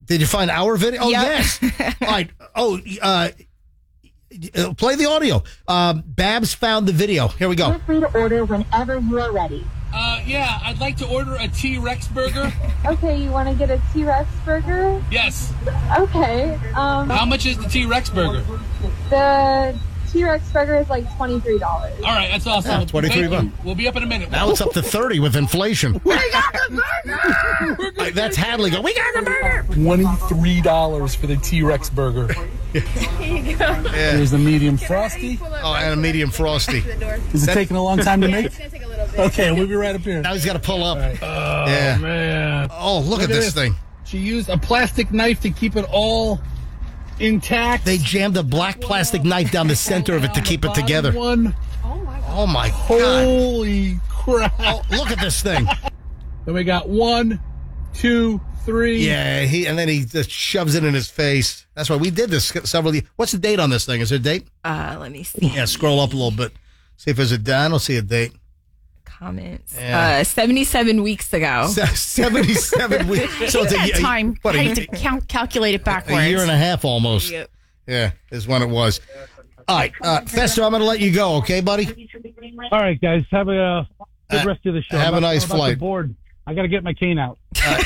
Did you find our video? Oh, Yep. yes. All right. Oh, play the audio. Babs found the video. Here we go. Feel free to order whenever you are ready. Yeah, I'd like to order a T-Rex burger. Okay, you want to get a T-Rex burger? Yes. Okay. How much is the T-Rex burger? The T-Rex burger is like $23. All right, that's awesome. Yeah, 23 Thank you. bucks. We'll be up in a minute. Now it's up to 30 with inflation. We got the burger! That's Hadley going, we got the burger. $23 for the T-Rex burger. Here's the medium frosty. Oh, and a medium frosty. Is it taking a long time to make? It's going to take a little bit. Okay, we'll be right up here. Now he's got to pull up. Oh, Yeah. man. Oh, look at this thing. She used a plastic knife to keep it all intact. They jammed a black plastic knife down the center of it to keep it together. One. Oh, my God. Holy crap. Oh, look at this thing. Then we got 1, 2, 3. Yeah, and then he just shoves it in his face. That's right. We did this several years. What's the date on this thing? Is there a date? Let me see. Yeah, scroll up a little bit. See if there's a date. I don't see a date. Comments. Yeah. 77 weeks ago. 77 weeks. So it's That time. what, I have to calculate it backwards. a year and a half almost. Yep. Yeah, is when it was. All right, Fester, I'm going to let you go, okay, buddy? All right, guys. Have a good rest of the show. Have a nice I'm about flight. to board. I got to get my cane out.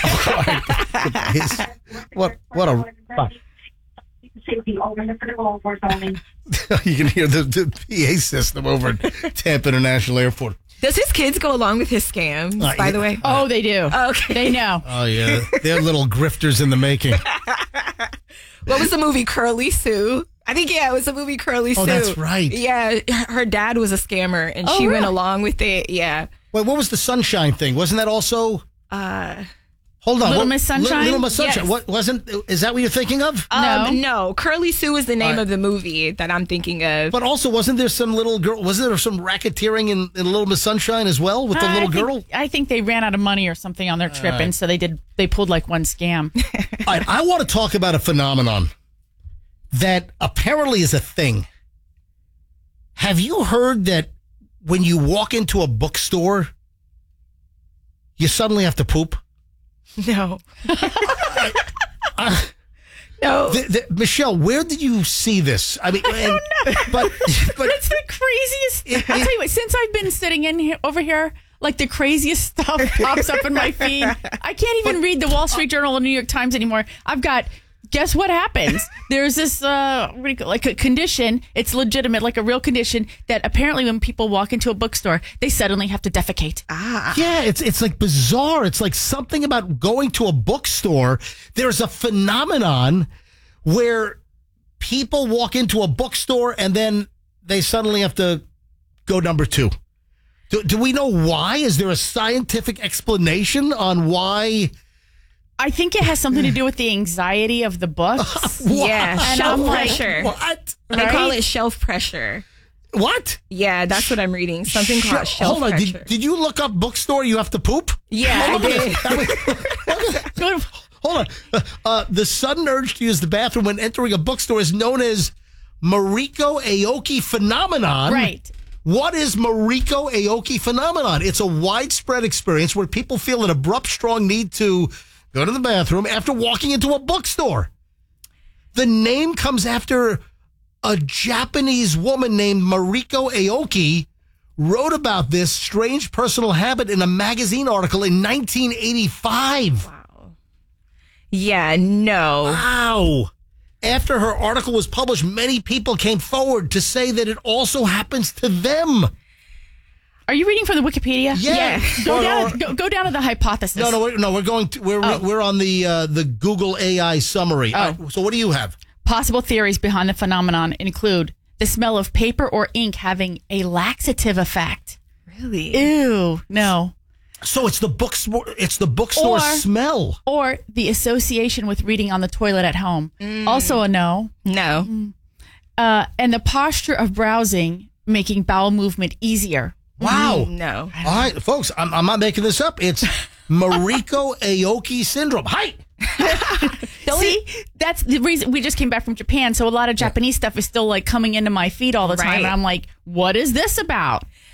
What a... Bye. You can hear the PA system over at Tampa International Airport. Does his kids go along with his scams, by the way? Oh, they do. Okay. They know. Oh, yeah. They're little grifters in the making. What was the movie Curly Sue? I think, it was the movie Curly Sue. Oh, that's right. Yeah, her dad was a scammer, and she went along with it. Yeah. Wait, what was the Sunshine thing? Wasn't that also... Hold on. Little Miss Sunshine? Little Miss Sunshine. Yes. What wasn't... Is that what you're thinking of? No. Curly Sue is the name of the movie that I'm thinking of. But also, wasn't there some little girl... Wasn't there some racketeering in Little Miss Sunshine as well with the little girl? I think they ran out of money or something on their trip, and so they pulled like one scam. All right, I want to talk about a phenomenon that apparently is a thing. Have you heard that when you walk into a bookstore, you suddenly have to poop? No. No. Michelle, where did you see this? I mean, I don't know. But It's the craziest. I'll tell you what, since I've been sitting in here, over here, like the craziest stuff pops up in my feed. I can't even read the Wall Street Journal or New York Times anymore. I've got... Guess what happens? There's this like a condition. It's legitimate, like a real condition that apparently when people walk into a bookstore, they suddenly have to defecate. yeah, it's like bizarre. It's like something about going to a bookstore. There's a phenomenon where people walk into a bookstore and then they suddenly have to go number 2. Do we know why? Is there a scientific explanation on why? I think it has something to do with the anxiety of the books. Yeah, And shelf I'm like, pressure. What? They call it shelf pressure. What? Yeah, that's what I'm reading. Something called shelf Hold on. pressure. Did you look up bookstore? You have to poop? Yeah, I did. Hold on. The sudden urge to use the bathroom when entering a bookstore is known as Mariko Aoki phenomenon. Right. What is Mariko Aoki phenomenon? It's a widespread experience where people feel an abrupt, strong need to go to the bathroom after walking into a bookstore. The name comes after a Japanese woman named Mariko Aoki wrote about this strange personal habit in a magazine article in 1985. Wow. Yeah, no. Wow. After her article was published, many people came forward to say that it also happens to them. Are you reading from the Wikipedia? Yeah. Go down to the hypothesis. We're on the Google AI summary. So what do you have? Possible theories behind the phenomenon include the smell of paper or ink having a laxative effect. Really? Ew. No. So it's the bookstore smell. Or the association with reading on the toilet at home. Also a no. No. And the posture of browsing making bowel movement easier. Wow. No. All right, folks, I'm not making this up. It's Mariko Aoki syndrome. Hi. See, that's the reason we just came back from Japan. So a lot of Japanese stuff is still like coming into my feed all the time. Right. And I'm like, what is this about?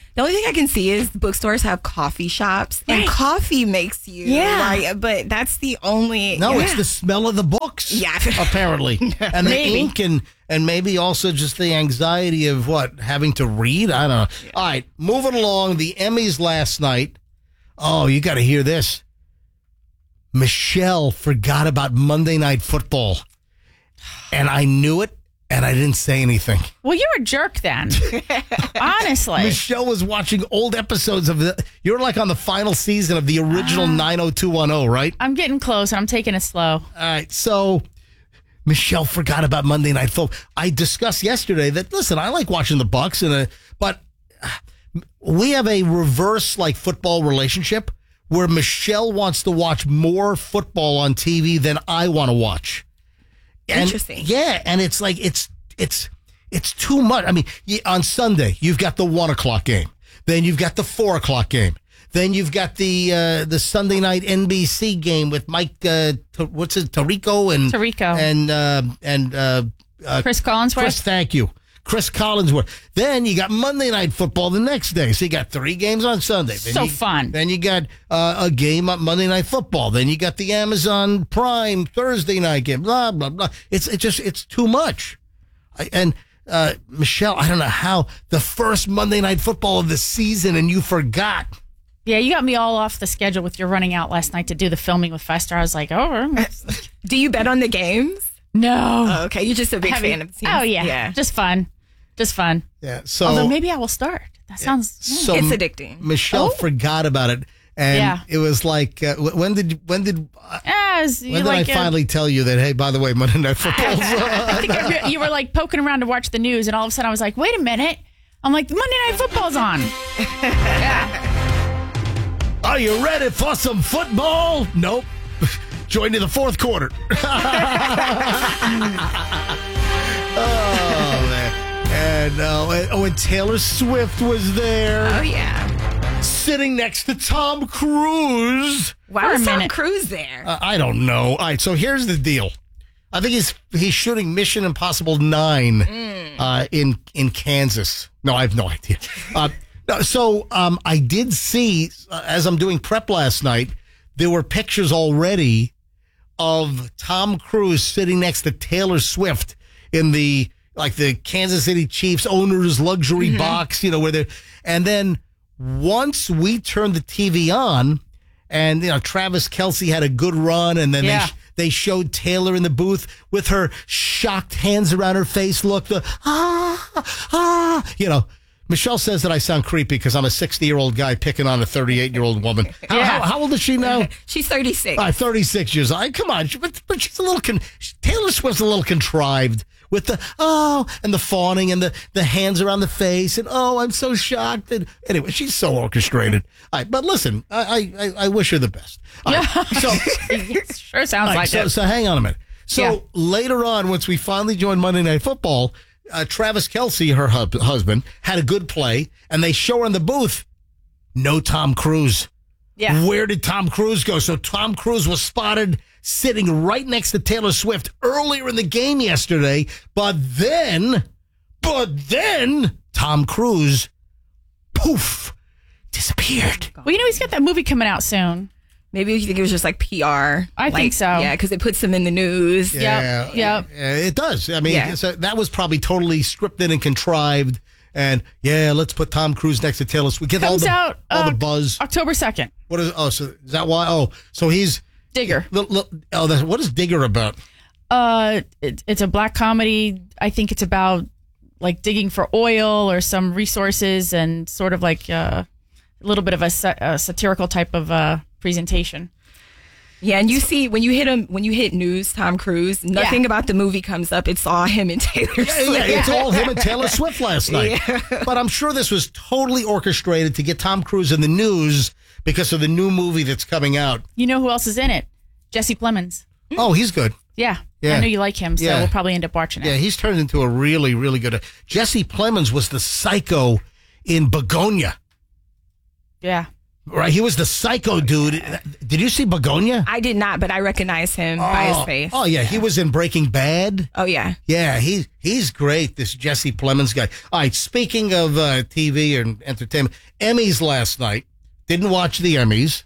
The only thing I can see is bookstores have coffee shops, and coffee makes you, right? But that's the only. No, it's the smell of the books. Yeah. Apparently, and the ink and maybe also just the anxiety of having to read. I don't know. Yeah. All right, moving along. The Emmys last night. Oh, you got to hear this. Michelle forgot about Monday Night Football, and I knew it. And I didn't say anything. Well, you're a jerk then. Honestly. Michelle was watching old episodes of you're like on the final season of the original 90210, right? I'm getting close and I'm taking it slow. All right. So Michelle forgot about Monday Night Football. I discussed yesterday that, listen, I like watching the Bucks, but we have a reverse football relationship where Michelle wants to watch more football on TV than I want to watch. Interesting. Yeah, and it's like it's too much. I mean, on Sunday you've got the 1:00 game, then you've got the 4:00 game, then you've got the Sunday night NBC game with Mike. Tirico and Chris Collinsworth. Thank you. Chris Collinsworth. Then you got Monday Night Football the next day. So you got 3 games on Sunday. Fun. Then you got a game on Monday Night Football. Then you got the Amazon Prime Thursday night game. Blah, blah, blah. It's too much. Michelle, I don't know how the first Monday Night Football of the season and you forgot. Yeah, you got me all off the schedule with your running out last night to do the filming with Fester. I was like, Do you bet on the games? No. Oh, okay, you're just a big fan of the teams. Oh, yeah. Just fun. Yeah. So, although maybe I will start. That sounds. So it's addicting. Michelle forgot about it, and it was like, when did I finally tell you that? Hey, by the way, Monday Night Football's I think you were poking around to watch the news, and all of a sudden I was like, wait a minute. I'm like, Monday Night Football's on. Are you ready for some football? Nope. Join in the fourth quarter. Oh man. And Taylor Swift was there. Oh, yeah. Sitting next to Tom Cruise. Why was Tom Cruise there? I don't know. All right, so here's the deal. I think he's shooting Mission Impossible 9 in Kansas. No, I have no idea. I did see, as I'm doing prep last night, there were pictures already of Tom Cruise sitting next to Taylor Swift in the Kansas City Chiefs owner's luxury box, where they're, and then once we turned the TV on and, Travis Kelce had a good run and then they showed Taylor in the booth with her shocked hands around her face. Look, Michelle says that I sound creepy because I'm a 60-year-old guy picking on a 38-year-old woman. How old is she now? She's 36. 36 years old. Come on. But she's a little... Taylor Swift's a little contrived with the, and the fawning and the hands around the face and, I'm so shocked. And anyway, she's so orchestrated. All right, but listen, I wish her the best. All right, so sure sounds like it. So hang on a minute. So later on, once we finally joined Monday Night Football, Travis Kelce, her husband, had a good play, and they show her in the booth, no Tom Cruise. Yeah. Where did Tom Cruise go? So Tom Cruise was spotted sitting right next to Taylor Swift earlier in the game yesterday, but then Tom Cruise, poof, disappeared. Well, he's got that movie coming out soon. Maybe you think it was just PR. I think so. Yeah, because it puts them in the news. Yeah. It does. I mean, so that was probably totally scripted and contrived. And let's put Tom Cruise next to Taylor Swift. Get all the buzz. October 2nd. What is? Oh, so is that why? Oh, so he's Digger. What is Digger about? It's a black comedy. I think it's about digging for oil or some resources and sort of a little bit of a satirical type of presentation. Yeah, and you see when you hit news, Tom Cruise, nothing about the movie comes up. It's all him and Taylor Swift. Yeah, it's all him and Taylor Swift last night. Yeah. But I'm sure this was totally orchestrated to get Tom Cruise in the news because of the new movie that's coming out. You know who else is in it? Jesse Plemons. Oh, he's good. Yeah. I know you like him, so we'll probably end up watching it. Yeah, he's turned into a really, really good... Jesse Plemons was the psycho in Begonia. Yeah. Right, he was the psycho dude. Did you see Begonia? I did not, but I recognize him by his face. Oh yeah, he was in Breaking Bad. Oh yeah. Yeah, he's great. This Jesse Plemons guy. All right, speaking of TV and entertainment, Emmys last night. Didn't watch the Emmys.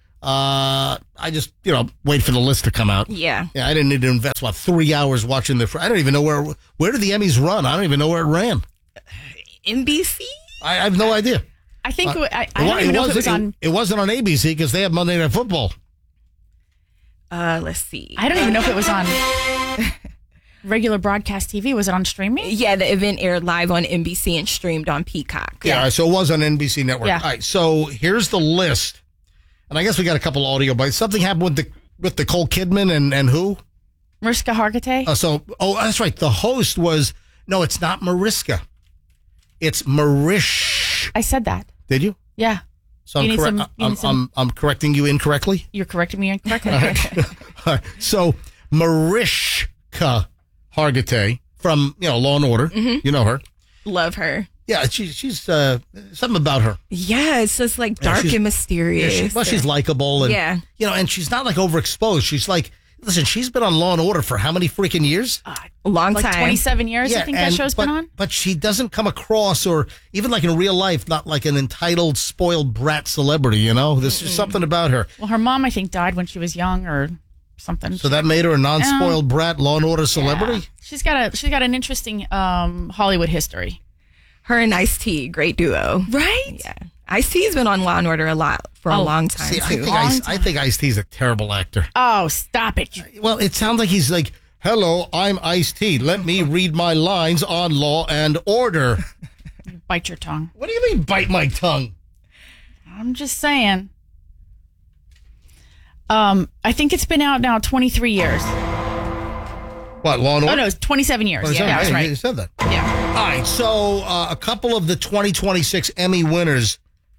I just wait for the list to come out. Yeah. Yeah, I didn't need to invest 3 hours watching I don't even know where did the Emmys run. I don't even know where it ran. NBC. I have no idea. I think I don't even know if it was on. It wasn't on ABC because they have Monday Night Football. Let's see. I don't even know if it was on regular broadcast TV. Was it on streaming? Yeah, the event aired live on NBC and streamed on Peacock. Yeah, so it was on NBC Network. Yeah. All right, so here's the list. And I guess we got a couple audio bites. Something happened with Nicole Kidman and who? Mariska Hargitay. That's right. The host was, no, it's not Mariska. It's Marish. I said that. Did you? Yeah. So I'm correcting you incorrectly? You're correcting me incorrectly. All right. So Mariska Hargitay from Law and Order. Mm-hmm. You know her. Love her. Yeah, she's something about her. Yeah, it's just like dark and mysterious. She's likable. And, yeah. And she's not like overexposed. She's like, listen, she's been on Law and Order for how many freaking years? A long time. 27 years, yeah, I think that show's been on. But she doesn't come across, or even like in real life, not like an entitled, spoiled brat celebrity, There's just something about her. Well, her mom, I think, died when she was young or something. So that made her a non-spoiled brat Law and Order celebrity? Yeah. She's got an interesting Hollywood history. Her and Ice-T, great duo. Right? Yeah. Ice-T's been on Law and Order a lot for a long time, too. I think Ice-T's a terrible actor. Oh, stop it. Well, it sounds like he's like, hello, I'm Ice-T. Let me read my lines on Law and Order. Bite your tongue. What do you mean, bite my tongue? I'm just saying. I think it's been out now 23 years. What, Law and Order? Oh, no, it's 27 years. Yeah, that's right. You said that. Yeah. All right, so a couple of the 2026 Emmy winners,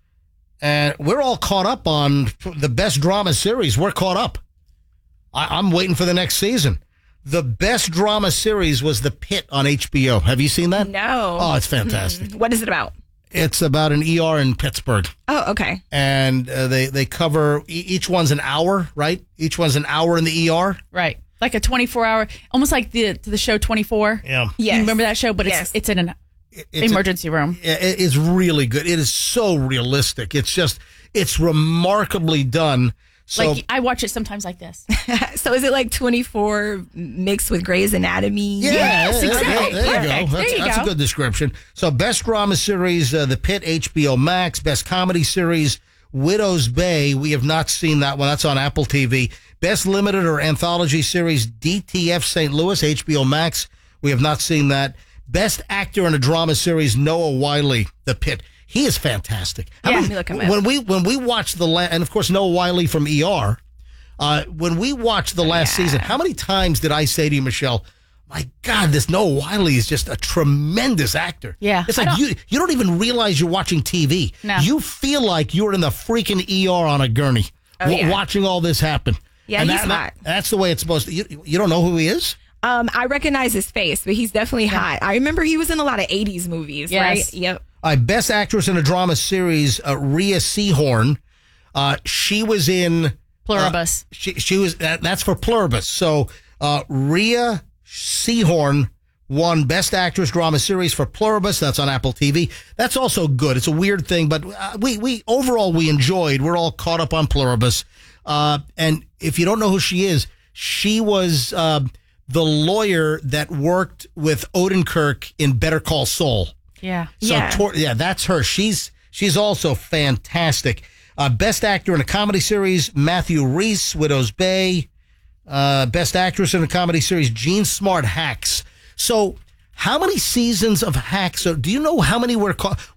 and we're all caught up on the best drama series. We're caught up. I'm waiting for the next season. The best drama series was The Pit on HBO. Have you seen that? No. Oh, it's fantastic. What is it about? It's about an ER in Pittsburgh. Oh, okay. And they cover, each one's an hour, right? Each one's an hour in the ER. Right. Like a 24-hour, almost like the show 24. Yeah. Yes. You remember that show? But it's in an emergency room. It's really good. It is so realistic. It's remarkably done. So, like, I watch it sometimes like this. So is it like 24 mixed with Grey's Anatomy? Yes, exactly. There you go. That's a good description. So best drama series, The Pit, HBO Max. Best comedy series, Widow's Bay. We have not seen that one. That's on Apple TV. Best limited or anthology series, DTF St. Louis, HBO Max. We have not seen that. Best actor in a drama series, Noah Wyle, The Pit. He is fantastic. Let me look him up. When we watched and of course Noah Wyle from ER, when we watched the last season, how many times did I say to you, Michelle, my God, this Noah Wyle is just a tremendous actor. Yeah. It's like you don't even realize you're watching TV. No. You feel like you're in the freaking ER on a gurney watching all this happen. Yeah, and he's hot. That's the way it's supposed to. You don't know who he is? I recognize his face, but he's definitely hot. I remember he was in a lot of 80s movies, right? Yep. Best actress in a drama series, Rhea Seehorn. She was in Pluribus. She was that's for Pluribus. So Rhea Seehorn won Best Actress Drama Series for Pluribus. That's on Apple TV. That's also good. It's a weird thing, but we overall we enjoyed. We're all caught up on Pluribus. And if you don't know who she is, she was the lawyer that worked with Odenkirk in Better Call Saul. Yeah. So that's her. She's also fantastic. Best actor in a comedy series, Matthew Rhys, Widow's Bay. Best actress in a comedy series, Jean Smart, Hacks. So how many seasons of Hacks? Do you know how many we're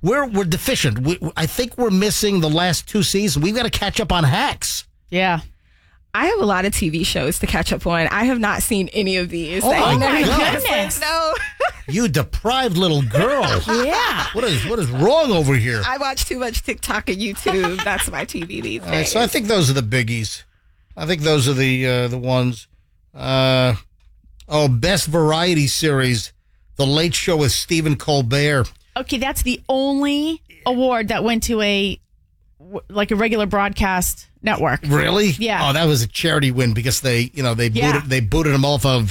deficient? I think we're missing the last 2 seasons. We've got to catch up on Hacks. Yeah. I have a lot of TV shows to catch up on. I have not seen any of these. Oh my goodness. No. You deprived little girl. Yeah. What is wrong over here? I watch too much TikTok and YouTube. That's my TV these days. So I think those are the biggies. I think those are the ones. Best variety series, The Late Show with Stephen Colbert. Okay, that's the only award that went to a like a regular broadcast network. Really? Yeah. Oh, that was a charity win because they booted him off of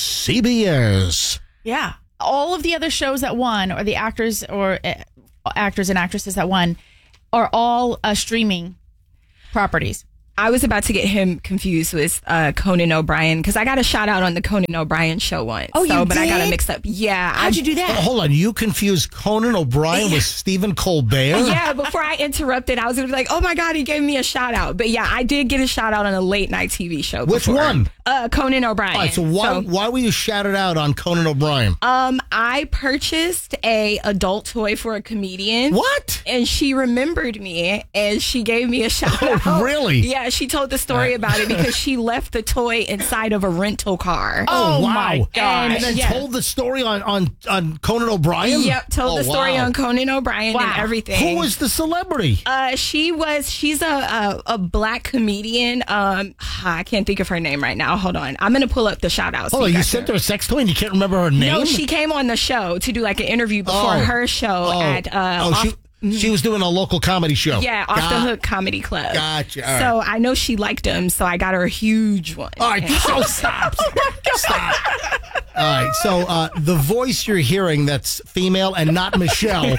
CBS. Yeah. All of the other shows that won, or the actors and actresses that won, are all streaming properties. I was about to get him confused with Conan O'Brien because I got a shout out on the Conan O'Brien show once. Oh, you but I got did? it mixed up. Yeah. How'd you do that? Hold on, you confused Conan O'Brien with Stephen Colbert? Yeah, before I interrupted, I was going to be like, oh my God, he gave me a shout out. But yeah, I did get a shout out on a late night TV show. Which before. one? Conan O'Brien. All right, so why were you shouted out on Conan O'Brien? I purchased a adult toy for a comedian. What? And she remembered me and she gave me a shout out. Oh, really? Yeah, she told the story about it because she left the toy inside of a rental car. Oh, wow. my God. And then told the story on Conan O'Brien? Yep, told the story wow. on Conan O'Brien and everything. Who was the celebrity? She's a black comedian. I can't think of her name right now. Hold on. I'm going to pull up the shout outs. Oh, you sent her a sex toy and you can't remember her name? No, she came on the show to do like an interview before her show at she was doing a local comedy show. Yeah, Off the Hook Comedy Club. Gotcha. All So right. I know she liked him, so I got her a huge one. All right, so stop. Stop. All right, so the voice you're hearing that's female and not Michelle,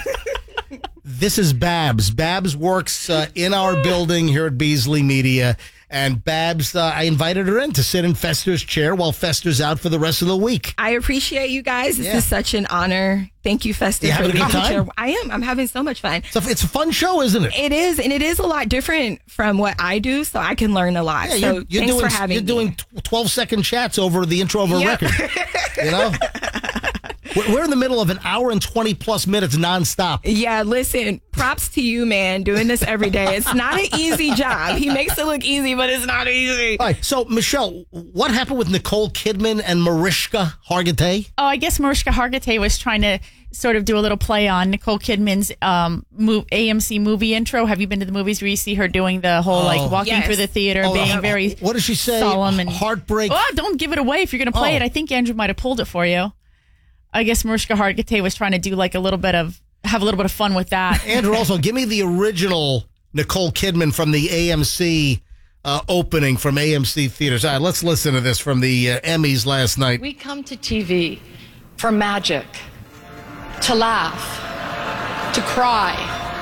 this is Babs. Babs works in our building here at Beasley Media. And Babs, I invited her in to sit in Fester's chair while Fester's out for the rest of the week. I appreciate you guys. This is such an honor. Thank you, Fester. You having a good time? Chair. I am. I'm having so much fun. So it's a fun show, isn't it? It is, and it is a lot different from what I do, so I can learn a lot. Yeah, so thanks for having me. You're doing 12-second chats over the intro of a record. You know? We're in the middle of an hour and 20 plus minutes nonstop. Yeah, listen, props to you, man, doing this every day. It's not an easy job. He makes it look easy, but it's not easy. All right, so Michelle, what happened with Nicole Kidman and Mariska Hargitay? Oh, I guess Mariska Hargitay was trying to sort of do a little play on Nicole Kidman's AMC movie intro. Have you been to the movies where you see her doing the whole walking through the theater, being very what does she say? Solemn and heartbreak. Oh, don't give it away if you're going to play it. I think Andrew might have pulled it for you. I guess Mariska Hargitay was trying to do like have a little bit of fun with that. Andrew, also give me the original Nicole Kidman from the AMC opening from AMC theaters. All right, let's listen to this from the Emmys last night. We come to TV for magic, to laugh, to cry,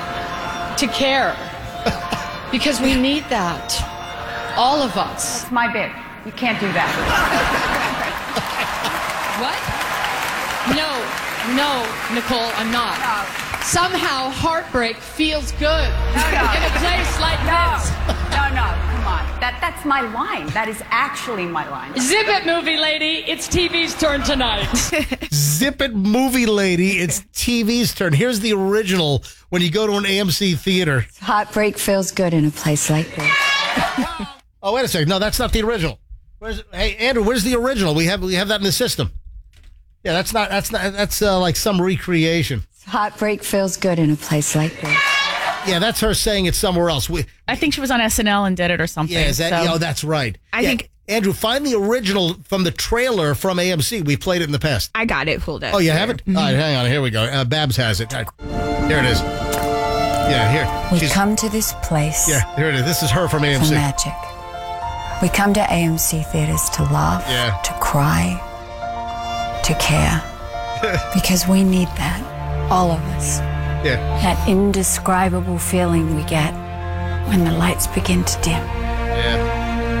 to care, because we need that. All of us. It's my bit. You can't do that. What? No, Nicole, I'm not. Somehow heartbreak feels good in a place like this. No, come on. That's my line. That is actually my line. Zip it, movie lady. It's TV's turn tonight. Zip it, movie lady. It's TV's turn. Here's the original when you go to an AMC theater. Heartbreak feels good in a place like this. Oh, wait a second. No, that's not the original. Hey, Andrew, where's the original? We have that in the system. Yeah, that's like some recreation. Heartbreak feels good in a place like this. Yeah, that's her saying it somewhere else. I think she was on SNL and did it or something. Yeah, is that? Oh, that's right. I think Andrew, find the original from the trailer from AMC. We played it in the past. I got it pulled up. Oh, you have it? Mm-hmm. All right, hang on. Here we go. Babs has it. All right. Here it is. Yeah, here. We come to this place. Yeah, here it is. This is her from AMC. For magic. We come to AMC theaters to laugh, to cry, to care. Because we need that. All of us. Yeah. That indescribable feeling we get when the lights begin to dim. Yeah.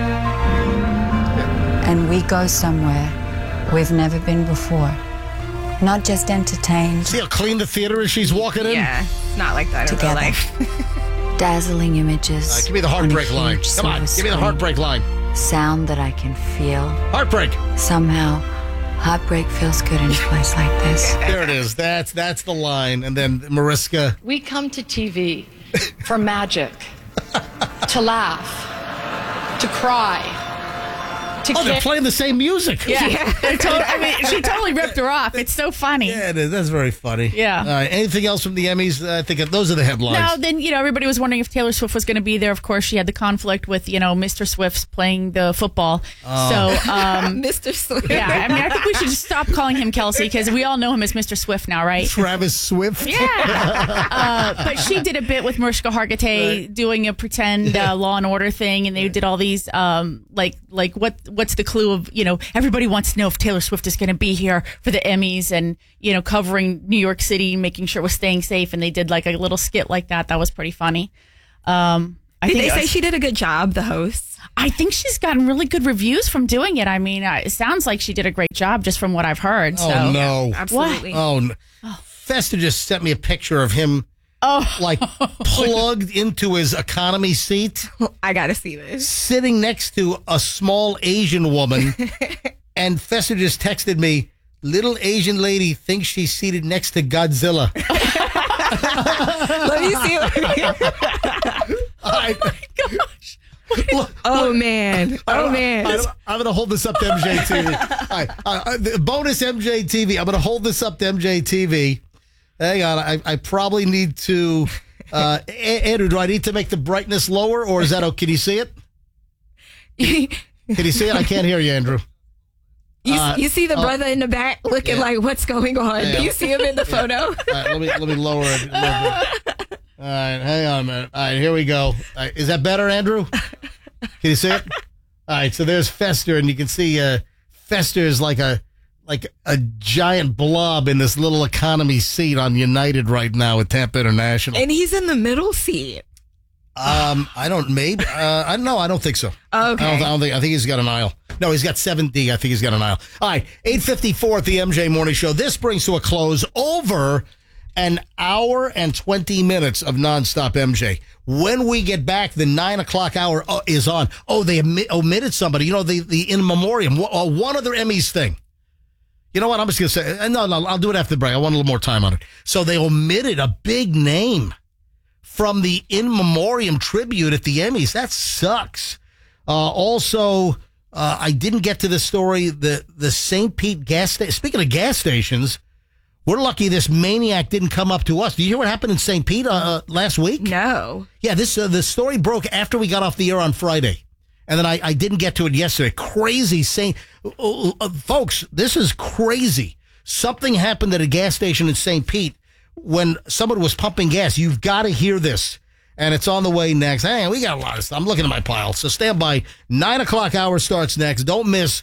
And we go somewhere we've never been before. Not just entertained. See how clean the theater is she's walking in? Yeah, it's not like that in real life. Dazzling images. Give me the heartbreak line. Come on, give me the heartbreak line. Sound that I can feel. Heartbreak. Somehow, heartbreak feels good in a place like this. There it is. That's the line. And then Mariska. We come to TV for magic, to laugh, to cry, they're playing the same music. Yeah. She totally ripped her off. It's so funny. Yeah, it is. That's very funny. Yeah. Anything else from the Emmys? I think those are the headlines. No, then, everybody was wondering if Taylor Swift was going to be there. Of course, she had the conflict with, Mr. Swift's playing the football. Mr. Swift. Yeah, I think we should just stop calling him Kelsey because we all know him as Mr. Swift now, right? Travis Swift. Yeah. But she did a bit with Mariska Hargitay doing a pretend Law and Order thing, and they did all these what's the clue of everybody wants to know if Taylor Swift is going to be here for the Emmys, and covering New York City, making sure we're staying safe, and they did like a little skit like that. That was pretty funny. Did they say she did a good job, the host? I think she's gotten really good reviews from doing it. I mean, it sounds like she did a great job just from what I've heard. Oh, no. Yeah, absolutely. What? Oh, no. Festa just sent me a picture of him plugged into his economy seat. I got to see this. Sitting next to a small Asian woman. And Festa just texted me, little Asian lady thinks she's seated next to Godzilla. Let me see. Oh, my gosh. Oh, man. I'm going to hold this up to MJTV. Bonus MJTV. I'm going to hold this up to MJTV. Hang on. I probably need to... Andrew, do I need to make the brightness lower, or is that okay? Can you see it? Can you see it? I can't hear you, Andrew. You see the brother in the back looking like, what's going on? Yeah. Do you see him in the photo? All right, let me lower it a little bit. All right, hang on a minute. All right, here we go. Is that better, Andrew? Can you see it? All right, so there's Fester, and you can see Fester is like a giant blob in this little economy seat on United right now at Tampa International. And he's in the middle seat. I don't think so. Okay. I think he's got an aisle. No, he's got 7D. I think he's got an aisle. All right, 8:54 at the MJ Morning Show. This brings to a close over an hour and 20 minutes of nonstop MJ. When we get back, the 9 o'clock hour is on. Oh, they omitted somebody. The in memoriam, one other Emmys thing. You know what? I'm just going to say, no, I'll do it after the break. I want a little more time on it. So they omitted a big name from the in memoriam tribute at the Emmys. That sucks. Also, I didn't get to the story. The St. Pete gas station. Speaking of gas stations, we're lucky this maniac didn't come up to us. Do you hear what happened in St. Pete last week? No. Yeah, the story broke after we got off the air on Friday. And then I didn't get to it yesterday. Crazy folks, this is crazy. Something happened at a gas station in St. Pete when someone was pumping gas. You've got to hear this. And it's on the way next. Hey, we got a lot of stuff. I'm looking at my pile. So stand by. 9 o'clock hour starts next. Don't miss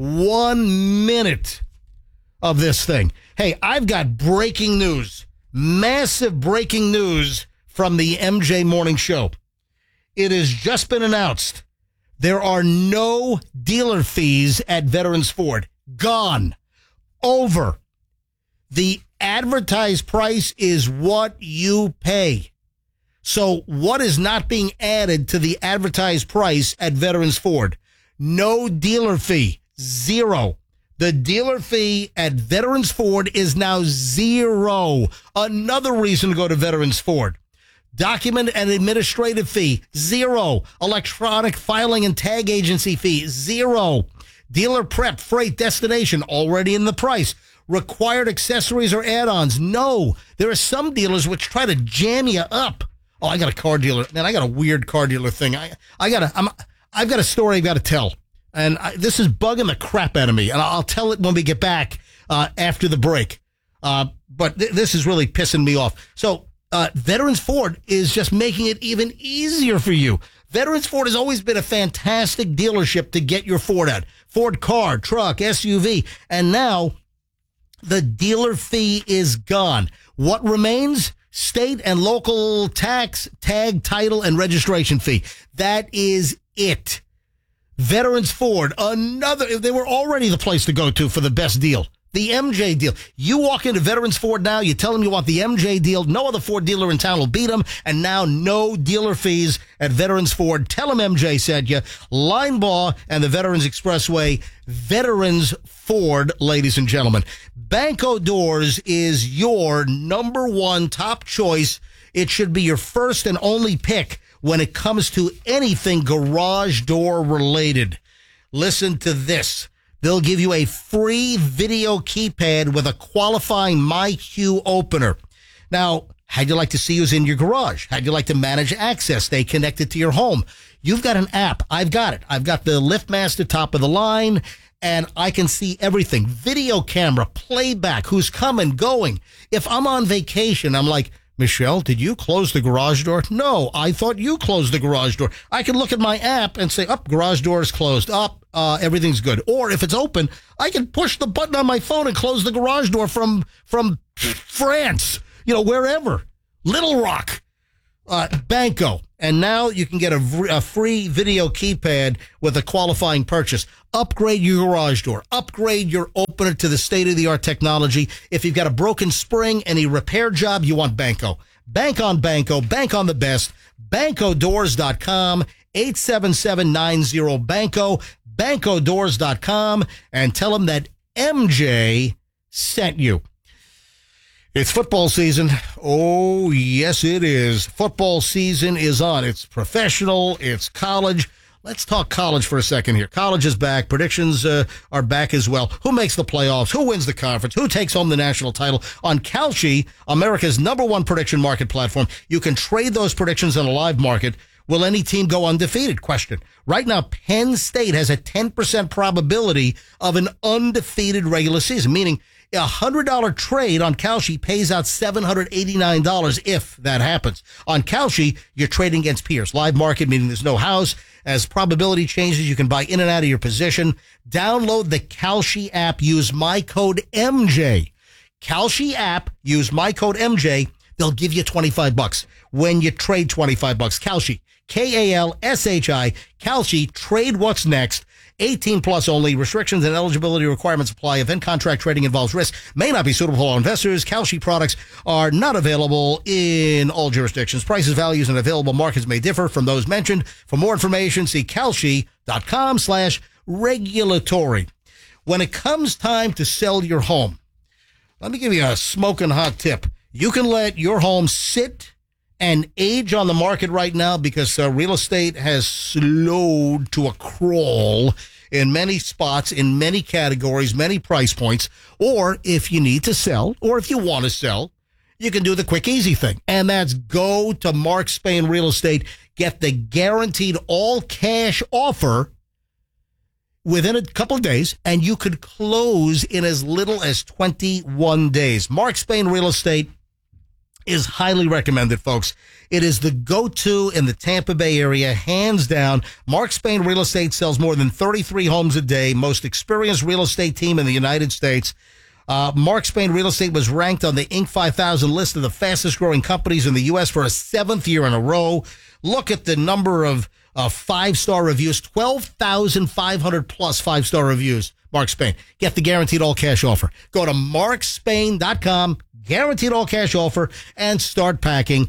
1 minute of this thing. Hey, I've got breaking news. Massive breaking news from the MJ Morning Show. It has just been announced. There are no dealer fees at Veterans Ford. Gone. Over. The advertised price is what you pay. So what is not being added to the advertised price at Veterans Ford? No dealer fee. Zero. The dealer fee at Veterans Ford is now zero. Another reason to go to Veterans Ford. Document and administrative fee, zero. Electronic filing and tag agency fee, zero. Dealer prep, freight, destination, already in the price. Required accessories or add-ons, no. There are some dealers which try to jam you up. Oh, I got a car dealer. Man, I got a weird car dealer thing. I've got a story I've got to tell. And this is bugging the crap out of me. And I'll tell it when we get back after the break. But this is really pissing me off. So, Veterans Ford is just making it even easier for you. Veterans Ford has always been a fantastic dealership to get your Ford at. Ford car, truck, SUV. And now the dealer fee is gone. What remains? State and local tax, tag, title, and registration fee. That is it. Veterans Ford, they were already the place to go to for the best deal. The MJ deal. You walk into Veterans Ford now, you tell them you want the MJ deal. No other Ford dealer in town will beat them. And now no dealer fees at Veterans Ford. Tell them MJ said you. Linebaugh and the Veterans Expressway. Veterans Ford, ladies and gentlemen. Banco Doors is your number one top choice. It should be your first and only pick when it comes to anything garage door related. listen to this. They'll give you a free video keypad with a qualifying MyQ opener. Now, how'd you like to see who's in your garage? How'd you like to manage access? Stay connected to your home. You've got an app. I've got it. I've got the LiftMaster top of the line, and I can see everything. Video camera, playback, who's coming, going. If I'm on vacation, I'm like, Michelle, did you close the garage door? No, I thought you closed the garage door. I can look at my app and say, garage door is closed. Everything's good. Or if it's open, I can push the button on my phone and close the garage door from France, wherever. Little Rock, Banco. And now you can get a free video keypad with a qualifying purchase. Upgrade your garage door. Upgrade your opener to the state-of-the-art technology. If you've got a broken spring, any repair job, you want Banco. Bank on Banco. Bank on the best. BancoDoors.com. 877-90-BANCO. BancoDoors.com. And tell them that MJ sent you. It's football season. Oh, yes, it is. Football season is on. It's professional. It's college. Let's talk college for a second here. College is back. Predictions are back as well. Who makes the playoffs? Who wins the conference? Who takes home the national title? On Kalshi, America's #1 prediction market platform, you can trade those predictions in a live market. Will any team go undefeated? Question. Right now, Penn State has a 10% probability of an undefeated regular season, meaning a $100 trade on Kalshi pays out $789 if that happens. On Kalshi, you're trading against peers. Live market, meaning there's no house. As probability changes, you can buy in and out of your position. Download the Kalshi app. Use my code MJ. Kalshi app. Use my code MJ. They'll give you $25 when you trade $25. Kalshi. Kalshi. Kalshi. Trade what's next. 18 plus only. Restrictions and eligibility requirements apply. Event contract trading involves risk. May not be suitable for all investors. Kalshi products are not available in all jurisdictions. Prices, values, and available markets may differ from those mentioned. For more information, see Kalshi.com/regulatory. When it comes time to sell your home, let me give you a smoking hot tip. You can let your home sit and age on the market right now because real estate has slowed to a crawl in many spots, in many categories, many price points. Or if you need to sell, or if you want to sell, you can do the quick, easy thing. And that's go to Mark Spain Real Estate, get the guaranteed all-cash offer within a couple of days, and you could close in as little as 21 days. Mark Spain Real Estate is highly recommended, folks. It is the go-to in the Tampa Bay area, hands down. Mark Spain Real Estate sells more than 33 homes a day, most experienced real estate team in the United States. Mark Spain Real Estate was ranked on the Inc. 5000 list of the fastest-growing companies in the U.S. for a 7th year in a row. Look at the number of 5-star reviews, 12,500 plus 5-star reviews. Mark Spain. Get the guaranteed all-cash offer. Go to markspain.com. Guaranteed all-cash offer, and start packing.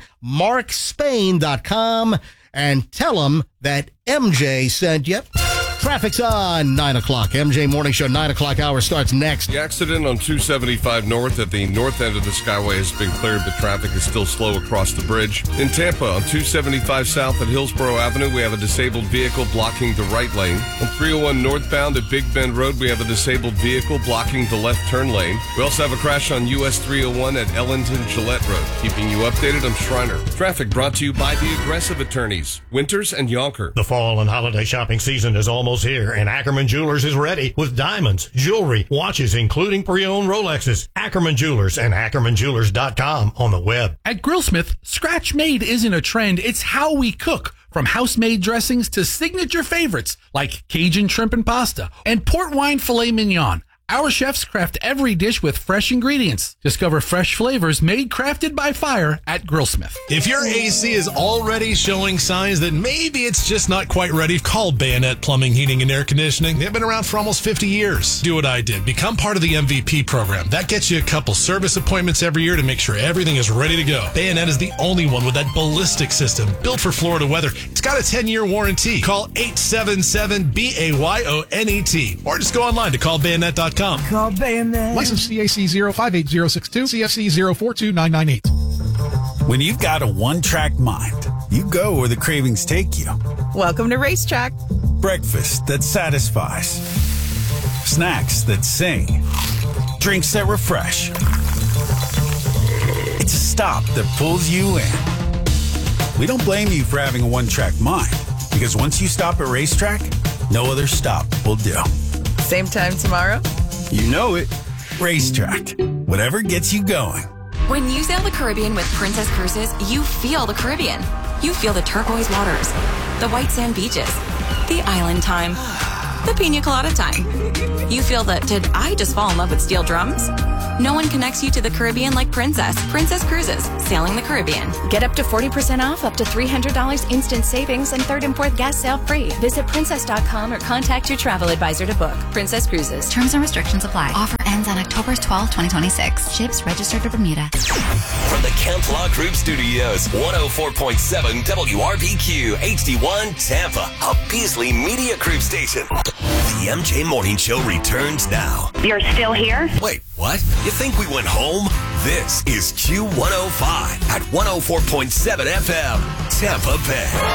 MarkSpain.com, and tell them that MJ sent you. Traffic's on 9 o'clock. MJ Morning Show, 9 o'clock hour starts next. The accident on 275 North at the north end of the Skyway has been cleared, but traffic is still slow across the bridge. In Tampa, on 275 South at Hillsborough Avenue, we have a disabled vehicle blocking the right lane. On 301 northbound at Big Bend Road, we have a disabled vehicle blocking the left turn lane. We also have a crash on US 301 at Ellington Gillette Road. Keeping you updated, I'm Schreiner. Traffic brought to you by the Aggressive Attorneys, Winters and Yonker. The fall and holiday shopping season is almost here, and Ackerman Jewelers is ready with diamonds, jewelry, watches, including pre-owned Rolexes. Ackerman Jewelers and AckermanJewelers.com on the web. At Grillsmith, scratch made isn't a trend, it's how we cook. From house-made dressings to signature favorites like Cajun shrimp and pasta and port wine filet mignon. Our chefs craft every dish with fresh ingredients. Discover fresh flavors made crafted by fire at Grillsmith. If your AC is already showing signs that maybe it's just not quite ready, call Bayonet Plumbing, Heating, and Air Conditioning. They've been around for almost 50 years. Do what I did. Become part of the MVP program. That gets you a couple service appointments every year to make sure everything is ready to go. Bayonet is the only one with that ballistic system built for Florida weather. It's got a 10-year warranty. Call 877-BAYONET or just go online to callbayonet.com. Call Bayonet. License CAC 058062, CFC 042998. When you've got a one-track mind, you go where the cravings take you. Welcome to Racetrack. breakfast that satisfies, snacks that sing, drinks that refresh. It's a stop that pulls you in. We don't blame you for having a one-track mind, because once you stop at Racetrack, no other stop will do. Same time tomorrow? You know it. Racetrack. Whatever gets you going. When you sail the Caribbean with Princess Cruises, you feel the Caribbean. You feel the turquoise waters, the white sand beaches, the island time, the pina colada time. You feel the, did I just fall in love with steel drums? No one connects you to the Caribbean like Princess. Princess Cruises, sailing the Caribbean. Get up to 40% off, up to $300 instant savings, and third and fourth gas sale free. Visit princess.com or contact your travel advisor to book. Princess Cruises. Terms and restrictions apply. Offer ends on October 12, 2026. Ships registered to Bermuda. From the Kemp Law Group Studios, 104.7 WRBQ HD1 Tampa, a Beasley Media Group station. The MJ Morning Show returns now. You're still here? Wait, what? You think we went home? This is Q105 at 104.7 FM, Tampa Bay.